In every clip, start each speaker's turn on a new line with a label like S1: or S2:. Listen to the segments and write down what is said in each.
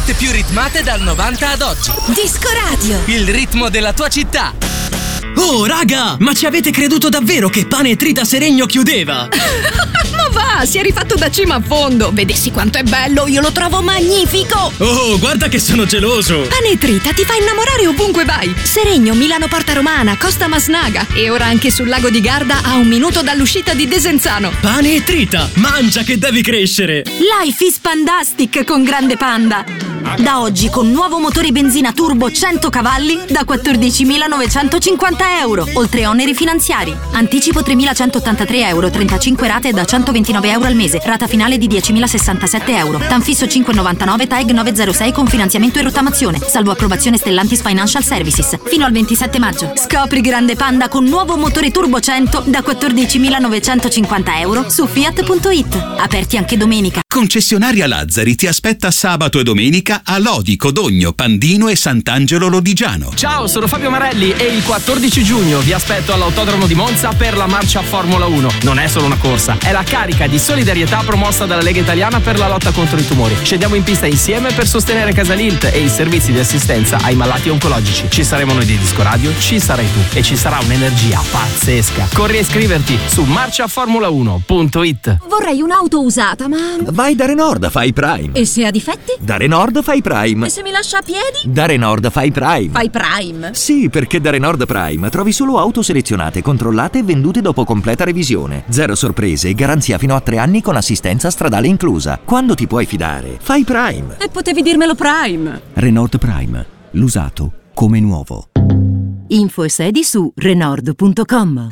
S1: notte più ritmate dal 90 ad oggi.
S2: Disco Radio.
S1: Il ritmo della tua città.
S3: Oh raga, ma ci avete creduto davvero che Pane e Trita Seregno chiudeva?
S2: Ma va, si è rifatto da cima a fondo. Vedessi quanto è bello, io lo trovo magnifico.
S3: Oh, guarda che sono geloso.
S2: Pane e Trita ti fa innamorare ovunque vai. Seregno, Milano Porta Romana, Costa Masnaga e ora anche sul lago di Garda a 1 minuto dall'uscita di Desenzano.
S3: Pane e Trita, mangia che devi crescere.
S2: Life is Pandastic con Grande Panda. Da oggi con nuovo motore benzina turbo 100 cavalli da 14.950 euro, oltre oneri finanziari. Anticipo 3.183 euro, 35 rate da 129 euro al mese, rata finale di 10.067 euro. Tanfisso 5,99, TAEG 906 con finanziamento e rottamazione, salvo approvazione Stellantis Financial Services. Fino al 27 maggio. Scopri Grande Panda con nuovo motore turbo 100 da 14.950 euro su Fiat.it. Aperti anche domenica.
S4: Concessionaria Lazzari ti aspetta sabato e domenica a Lodi, Codogno, Pandino e Sant'Angelo Lodigiano.
S5: Ciao, sono Fabio Marelli e il 14 giugno vi aspetto all'Autodromo di Monza per la marcia Formula 1. Non è solo una corsa, è la carica di solidarietà promossa dalla Lega Italiana per la lotta contro i tumori. Scendiamo in pista insieme per sostenere Casalilt e i servizi di assistenza ai malati oncologici. Ci saremo noi di Disco Radio, ci sarai tu e ci sarà un'energia pazzesca. Corri a iscriverti su marciaformula1.it.
S2: Vorrei un'auto usata, ma...
S6: Vai da Renault, fai Prime.
S2: E se ha difetti?
S6: Da Renault fai Prime.
S2: E se mi lascia a piedi?
S6: Da Renault fai Prime.
S2: Fai Prime?
S6: Sì, perché da Renault Prime trovi solo auto selezionate, controllate e vendute dopo completa revisione. Zero sorprese e garanzia fino a 3 anni con assistenza stradale inclusa. Quando ti puoi fidare, fai Prime.
S2: E potevi dirmelo Prime.
S6: Renault Prime. L'usato come nuovo.
S2: Info e sedi su Renault.com.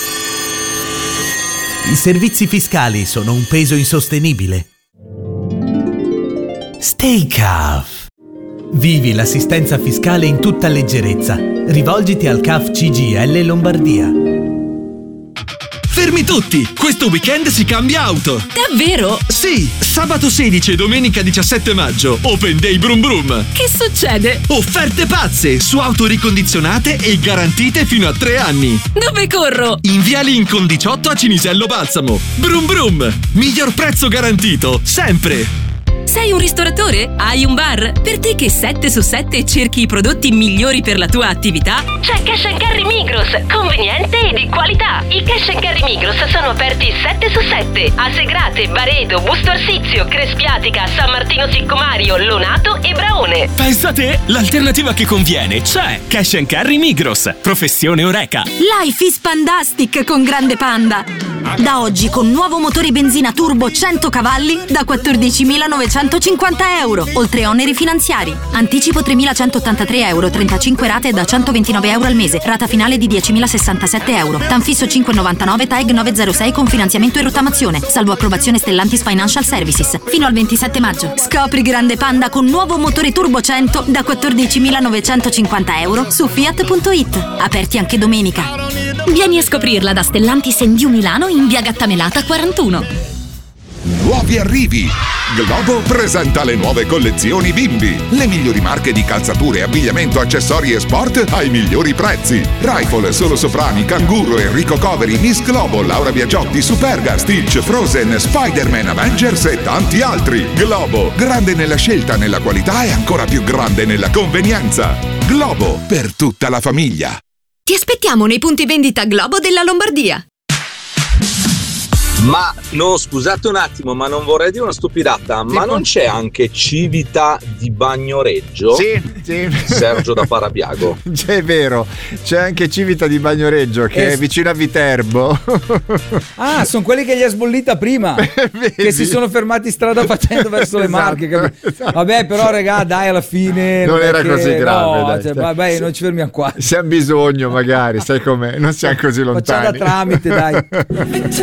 S7: I servizi fiscali sono un peso insostenibile. Stay calm. Vivi l'assistenza fiscale in tutta leggerezza. Rivolgiti al CAF CGIL Lombardia.
S3: Fermi tutti! Questo weekend si cambia auto!
S2: Davvero?
S3: Sì! Sabato 16 e domenica 17 maggio, Open Day Brum Brum!
S2: Che succede?
S3: Offerte pazze su auto ricondizionate e garantite fino a 3 anni!
S2: Dove corro?
S3: In via Lincoln 18 a Cinisello Balsamo! Brum Brum! Miglior prezzo garantito, sempre!
S2: Sei un ristoratore? Hai un bar? Per te che 7 su 7 cerchi i prodotti migliori per la tua attività?
S8: C'è Cash & Carry Migros, conveniente e di qualità. I Cash & Carry Migros sono aperti 7 su 7 a Segrate, Baredo, Busto Arsizio, Crespiatica, San Martino Siccomario, Lonato e Braone.
S3: Pensa te, l'alternativa che conviene c'è! Cash & Carry Migros, professione Oreca!
S2: Life is Pandastic con Grande Panda. Da oggi con nuovo motore benzina turbo 100 cavalli da 14.950 euro, oltre oneri finanziari. Anticipo 3.183 euro, 35 rate da 129 euro al mese, rata finale di 10.067 euro. Tanfisso 5,99, TAEG 906 con finanziamento e rottamazione, salvo approvazione Stellantis Financial Services. Fino al 27 maggio. Scopri Grande Panda con nuovo motore turbo 100 da 14.950 euro su Fiat.it. Aperti anche domenica. Vieni a scoprirla da Stellantis Endiu Milano in via Gattamelata 41.
S9: Nuovi arrivi. Globo presenta le nuove collezioni bimbi. Le migliori marche di calzature, abbigliamento, accessori e sport ai migliori prezzi. Rifle, Solo Soprani, Canguro, Enrico Coveri, Miss Globo, Laura Biagiotti, Superga, Stitch, Frozen, Spider-Man, Avengers e tanti altri. Globo, grande nella scelta, nella qualità e ancora più grande nella convenienza. Globo, per tutta la famiglia.
S2: Ti aspettiamo nei punti vendita Globo della Lombardia.
S10: Ma no, scusate un attimo, ma non vorrei dire una stupidata, ma non c'è anche Civita di Bagnoregio?
S11: Sì.
S10: Sergio da Parabiago.
S11: È vero, c'è anche Civita di Bagnoregio che è vicino a Viterbo.
S12: Ah, sono quelli che gli ha sbollita prima, che si sono fermati strada facendo verso le Marche. Esatto. Vabbè, però regà, dai, alla fine
S11: non era così grave.
S12: No,
S11: dai,
S12: cioè, vabbè, non ci fermiamo qua.
S11: Se han bisogno magari, sai com'è, non siamo così lontani.
S12: Facciamo da tramite, dai.